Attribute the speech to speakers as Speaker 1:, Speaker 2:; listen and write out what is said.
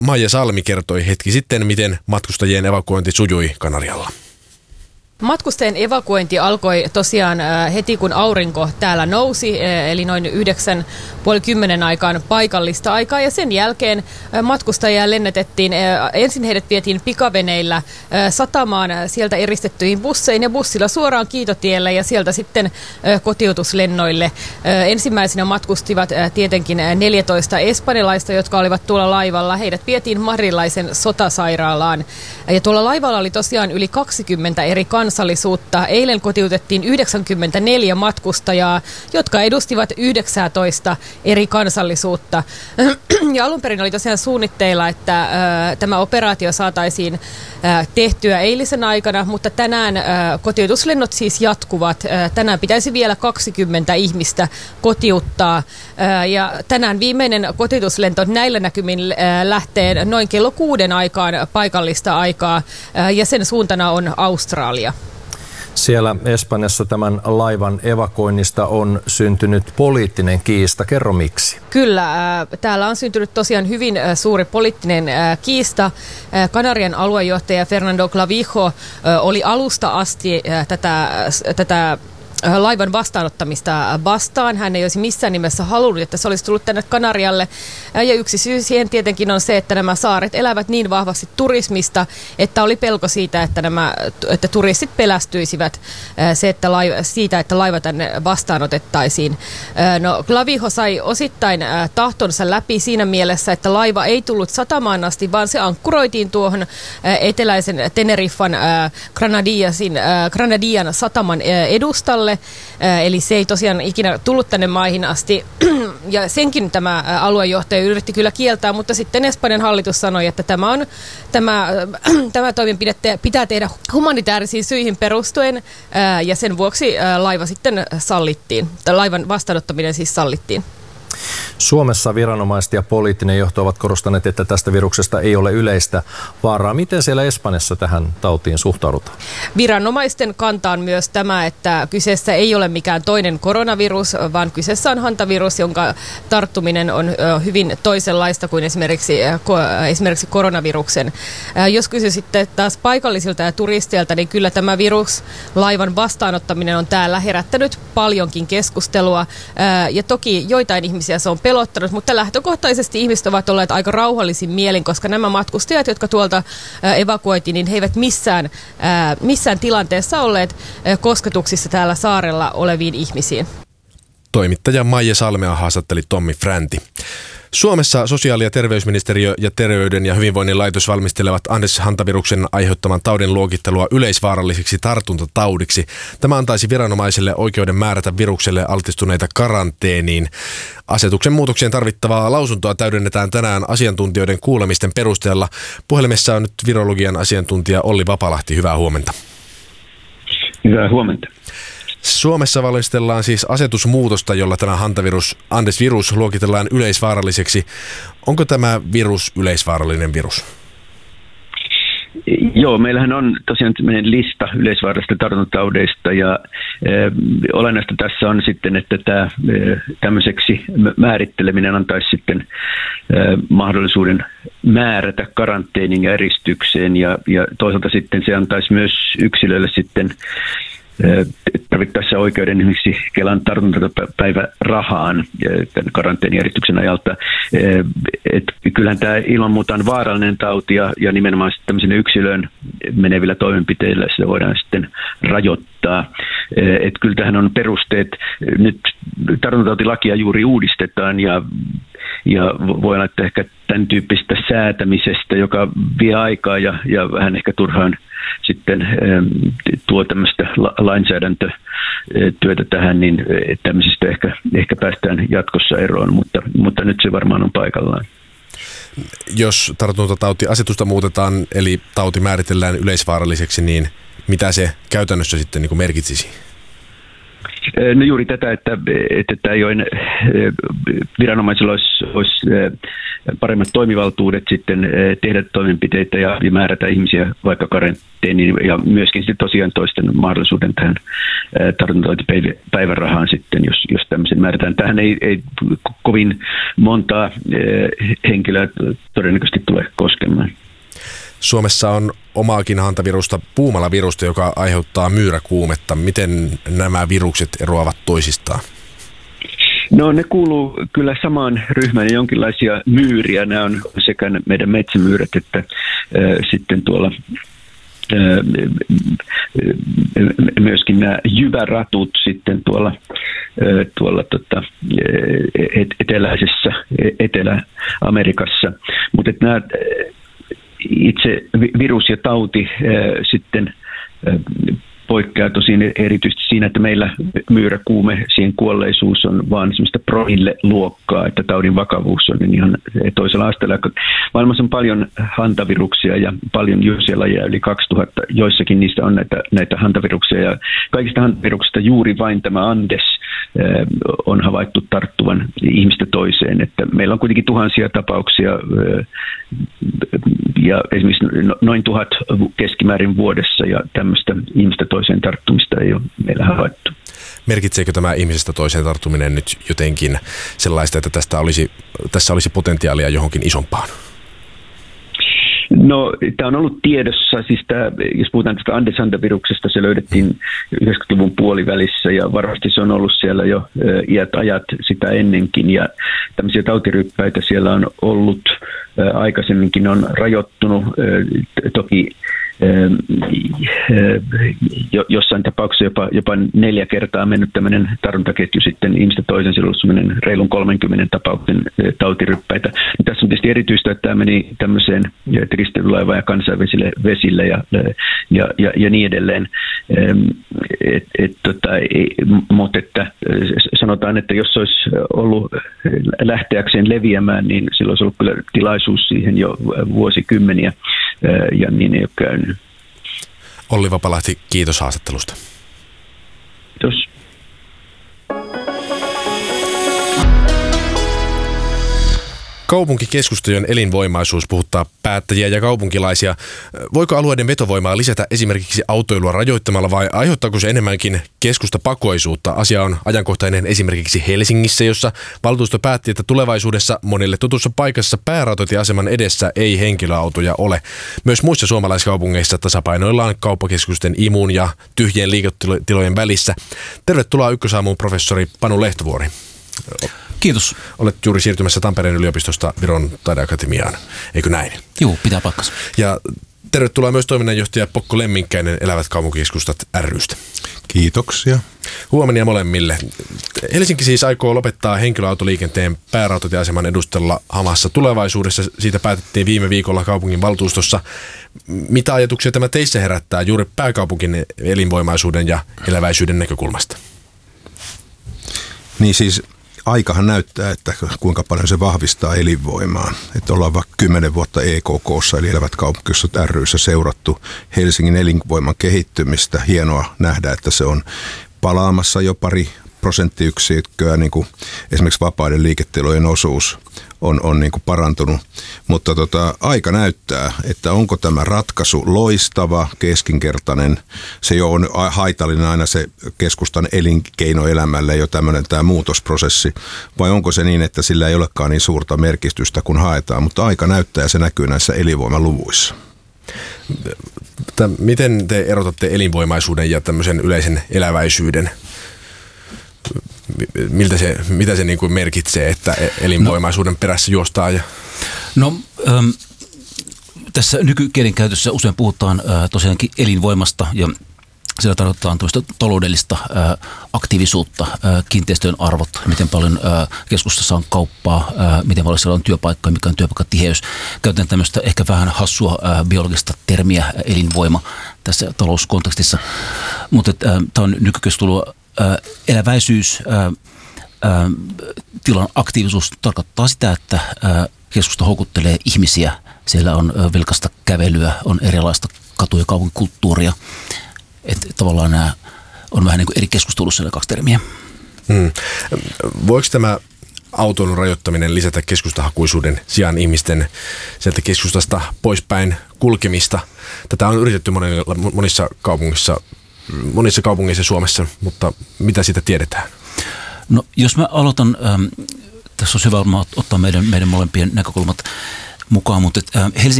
Speaker 1: Maija Salmi kertoi hetki sitten, miten matkustajien evakuointi sujui Kanarialla.
Speaker 2: Matkustajien evakuointi alkoi tosiaan heti kun aurinko täällä nousi, eli noin 9:30 aikaan paikallista aikaa. Ja sen jälkeen matkustajia lennätettiin, ensin heidät vietiin pikaveneillä satamaan sieltä eristettyihin busseihin ja bussilla suoraan Kiitotielle ja sieltä sitten kotiutuslennoille. Ensimmäisenä matkustivat tietenkin 14 espanjalaista, jotka olivat tuolla laivalla. Heidät vietiin madrilaisen sotasairaalaan. Ja tuolla laivalla oli tosiaan yli 20 eri kansallisuutta. Eilen kotiutettiin 94 matkustajaa, jotka edustivat 19 eri kansallisuutta. Ja alun perin oli tosiaan suunnitteilla, että tämä operaatio saataisiin tehtyä eilisen aikana, mutta tänään kotiutuslennot siis jatkuvat. Tänään pitäisi vielä 20 ihmistä kotiuttaa. Ja tänään viimeinen kotiutuslento näillä näkymin lähtee noin kello 6 aikaan paikallista aikaa, ja sen suuntana on Australia.
Speaker 3: Siellä Espanjassa tämän laivan evakuoinnista on syntynyt poliittinen kiista. Kerro miksi.
Speaker 2: Kyllä, täällä on syntynyt tosiaan hyvin suuri poliittinen kiista. Kanarian aluejohtaja Fernando Clavijo oli alusta asti tätä laivan vastaanottamista vastaan. Hän ei olisi missään nimessä halunnut, että se olisi tullut tänne Kanarialle. Ja yksi syy siihen tietenkin on se, että nämä saaret elävät niin vahvasti turismista, että oli pelko siitä, että turistit pelästyisivät siitä, että laiva tänne vastaanotettaisiin. No, Clavijo sai osittain tahtonsa läpi siinä mielessä, että laiva ei tullut satamaan asti, vaan se ankkuroitiin tuohon eteläisen Teneriffan Granadian sataman edustalle. Eli se ei tosiaan ikinä tullut tänne maihin asti, ja senkin tämä aluejohtaja yritti kyllä kieltää, mutta sitten Espanjan hallitus sanoi, että tämä toimenpide pitää tehdä humanitaarisiin syihin perustuen, ja sen vuoksi laiva sitten sallittiin, tai laivan vastaanottaminen siis sallittiin.
Speaker 3: Suomessa viranomaiset ja poliittinen johto ovat korostaneet, että tästä viruksesta ei ole yleistä vaaraa. Miten siellä Espanjassa tähän tautiin suhtaudutaan?
Speaker 2: Viranomaisten kanta on myös tämä, että kyseessä ei ole mikään toinen koronavirus, vaan kyseessä on hantavirus, jonka tarttuminen on hyvin toisenlaista kuin esimerkiksi koronaviruksen. Jos kysyisitte taas paikallisilta ja turisteilta, niin kyllä tämä viruslaivan vastaanottaminen on täällä herättänyt paljonkin keskustelua, ja toki joitain ihmisiä se on pelottanut, mutta lähtökohtaisesti ihmiset ovat olleet aika rauhallisin mielin, koska nämä matkustajat, jotka tuolta evakuoitiin, niin he eivät missään tilanteessa olleet kosketuksissa täällä saarella oleviin ihmisiin.
Speaker 1: Toimittaja Maija Salmea haastatteli Tommi Fränti. Suomessa sosiaali- ja terveysministeriö ja Terveyden ja hyvinvoinnin laitos valmistelevat Andes-hantaviruksen aiheuttaman taudin luokittelua yleisvaaralliseksi tartuntataudiksi. Tämä antaisi viranomaisille oikeuden määrätä virukselle altistuneita karanteeniin. Asetuksen muutokseen tarvittavaa lausuntoa täydennetään tänään asiantuntijoiden kuulemisten perusteella. Puhelimessa on nyt virologian asiantuntija Olli Vapalahti. Hyvää huomenta.
Speaker 4: Hyvää huomenta.
Speaker 1: Suomessa valmistellaan siis asetusmuutosta, jolla tämä hantavirus, Andes-virus, luokitellaan yleisvaaralliseksi. Onko tämä virus yleisvaarallinen virus?
Speaker 4: Joo, meillähän on tosiaan meidän lista yleisvaarallisista tartuntataudeista, ja olennaista tässä on sitten, että tämä tämmöiseksi määritteleminen antaisi sitten mahdollisuuden määrätä karanteeniin ja eristykseen, ja toisaalta sitten se antaisi myös yksilöille sitten tarvittaessa oikeuden esimerkiksi Kelan tartuntapäivärahaan tämän karanteenijärjestyksen ajalta. Kyllähän tämä ilman muuta on vaarallinen tauti, ja nimenomaan tämmöisen yksilöön menevillä toimenpiteillä sitä voidaan sitten rajoittaa. Kyllä tähän on perusteet. Nyt tartuntatautilakia juuri uudistetaan, ja voi olla, että ehkä tämän tyyppistä säätämisestä, joka vie aikaa ja vähän ehkä turhaan sitten tuo tämmöistä lainsäädäntötyötä tähän, niin tämmöisistä ehkä päästään jatkossa eroon, mutta nyt se varmaan on paikallaan.
Speaker 1: Jos tartuntatautiasetusta muutetaan, eli tauti määritellään yleisvaaralliseksi, niin mitä se käytännössä sitten niin kuin merkitsisi?
Speaker 4: No juuri tätä, että viranomaisilla olisi paremmat toimivaltuudet sitten tehdä toimenpiteitä ja määrätä ihmisiä vaikka karanteeniin ja myöskin sitten tosiaan toisten mahdollisuuden tähän tartuntatautipäivärahaan sitten, jos tämmöisen määrätään. Tähän ei kovin montaa henkilöä todennäköisesti tule koskemaan.
Speaker 1: Suomessa on omaakin hantavirusta, puumalavirusta, joka aiheuttaa myyräkuumetta. Miten nämä virukset eroavat toisistaan?
Speaker 4: No ne kuuluu kyllä samaan ryhmään ja jonkinlaisia myyriä. Nämä on sekä meidän metsämyyrät että sitten tuolla myöskin nämä jyväratut sitten tuolla eteläisessä Etelä-Amerikassa. Mutta nämä itse virus ja tauti sitten poikkeaa tosin erityisesti siinä, että meillä myyräkuume, siihen kuolleisuus on vaan semmoista promille-luokkaa, että taudin vakavuus on ihan toisella asteella. Maailmassa on paljon hantaviruksia ja paljon jyrsijälajeja, yli 2000, joissakin niistä on näitä hantaviruksia. Ja kaikista hantaviruksista juuri vain tämä Andes on havaittu tarttuvan ihmistä toiseen. Että meillä on kuitenkin tuhansia tapauksia ja esimerkiksi noin 1000 keskimäärin vuodessa ja tämmöistä ihmistä toiseen tarttumista ei ole meillä havaittu.
Speaker 1: Merkitseekö tämä ihmisestä toiseen tarttuminen nyt jotenkin sellaista, että tässä olisi potentiaalia johonkin isompaan?
Speaker 4: No, tämä on ollut tiedossa, siis jos puhutaan tästä Andes-hantaviruksesta, se löydettiin 90-luvun puolivälissä ja varmasti se on ollut siellä jo iät ajat sitä ennenkin ja tämmöisiä tautiryppäitä siellä on ollut aikaisemminkin, on rajoittunut toki jossain tapauksessa jopa 4 kertaa mennyt tämmöinen tartuntaketju sitten ihmistä toisen, silloin semmoinen reilun 30 tapauksen tautiryppäitä. Tässä on tietysti erityistä, että tämä meni tämmöiseen risteilylaivaan ja kansainvälisille vesille ja niin edelleen. Mutta että sanotaan, että jos olisi ollut lähteäkseen leviämään, niin silloin olisi ollut kyllä tilaisuus siihen jo vuosikymmeniä ja niin ei ole käynyt.
Speaker 1: Olli Vapalahti, kiitos haastattelusta.
Speaker 4: Kiitos.
Speaker 1: Kaupunkikeskustojen elinvoimaisuus puhuttaa päättäjiä ja kaupunkilaisia. Voiko alueiden vetovoimaa lisätä esimerkiksi autoilua rajoittamalla vai aiheuttaako se enemmänkin keskustapakoisuutta? Asia on ajankohtainen esimerkiksi Helsingissä, jossa valtuusto päätti, että tulevaisuudessa monille tutussa paikassa päärautatieaseman edessä ei henkilöautoja ole. Myös muissa suomalaiskaupungeissa tasapainoillaan kauppakeskusten imun ja tyhjien liiketilojen välissä. Tervetuloa Ykkösaamuun professori Panu Lehtovuori.
Speaker 5: Kiitos.
Speaker 1: Olet juuri siirtymässä Tampereen yliopistosta Viron taideakatemiaan, eikö näin?
Speaker 5: Joo, pitää paikkansa.
Speaker 1: Ja tervetuloa myös toiminnanjohtaja Pokko Lemminkäinen Elävät kaupunkikeskustat ry:stä.
Speaker 6: Kiitoksia.
Speaker 1: Huomenia molemmille. Helsinki siis aikoo lopettaa henkilöautoliikenteen päärautatieaseman edustalla Hamassa tulevaisuudessa. Siitä päätettiin viime viikolla kaupungin valtuustossa. Mitä ajatuksia tämä teissä herättää juuri pääkaupungin elinvoimaisuuden ja eläväisyyden näkökulmasta?
Speaker 6: Niin siis aikahan näyttää, että kuinka paljon se vahvistaa elinvoimaa. Että ollaan vaikka 10 vuotta EKK:ssa eli Elävät kaupunkikeskustat ry:ssä seurattu Helsingin elinvoiman kehittymistä. Hienoa nähdä, että se on palaamassa jo pari prosenttiyksikköä, niin kuin esimerkiksi vapaiden liiketilojen osuus on niin kuin parantunut. Mutta aika näyttää, että onko tämä ratkaisu loistava, keskinkertainen. Se jo on haitallinen aina se keskustan elinkeinoelämälle jo tämmöinen tämä muutosprosessi. Vai onko se niin, että sillä ei olekaan niin suurta merkitystä kuin haetaan. Mutta aika näyttää ja se näkyy näissä elinvoimaluvuissa.
Speaker 1: Miten te erotatte elinvoimaisuuden ja tämmöisen yleisen eläväisyyden? Mitä se niin kuin merkitsee, että elinvoimaisuuden perässä juostaan?
Speaker 5: Tässä nykykielenkäytössä usein puhutaan tosiaankin elinvoimasta ja sillä tarkoitetaan taloudellista aktiivisuutta, kiinteistöjen arvot, miten paljon keskustassa on kauppaa, miten paljon siellä on työpaikkoja, mikä on työpaikkatiheys. Käytän tämmöistä ehkä vähän hassua biologista termiä elinvoima tässä talouskontekstissa, mutta tämä on nykykeskustelua. Eläväisyys, tilan aktiivisuus tarkoittaa sitä, että keskusta houkuttelee ihmisiä. Siellä on vilkasta kävelyä, on erilaista katu- ja kaupunkikulttuuria. Että tavallaan nämä on vähän niin kuin eri keskustelussa nämä kaksi termiä.
Speaker 1: Voiko tämä autoilun rajoittaminen lisätä keskustahakuisuuden sijaan ihmisten sieltä keskustasta poispäin kulkemista? Tätä on yritetty monissa kaupungeissa Suomessa, mutta mitä siitä tiedetään?
Speaker 5: No jos mä aloitan, tässä on hyvä ottaa meidän molempien näkökulmat mukaan, mutta Helsingin